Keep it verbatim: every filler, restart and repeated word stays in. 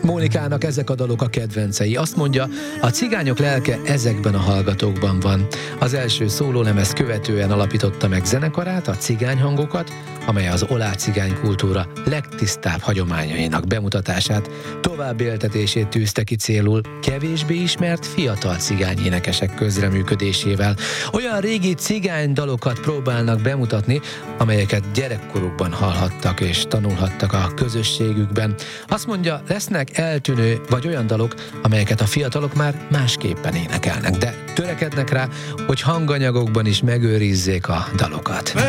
Mónikának ezek a dalok a kedvencei. Azt mondja, a cigányok lelke ezekben a hallgatókban van. Az első szólólemezt követően alapította meg zenekarát, a Cigányhangokat, amely az oláh cigány kultúra legtisztább hagyományainak bemutatását, tovább éltetését tűzte ki célul kevésbé ismert fiatal cigány énekesek közreműködésével. Olyan régi cigány dalokat próbálnak bemutatni, amelyeket gyerekkorukban hallhattak és tanulhattak a közösségükben. Azt mondja, lesznek eltűnő vagy olyan dalok, amelyeket a fiatalok már másképpen énekelnek, de törekednek rá, hogy hanganyagokban is megőrizzék a dalokat.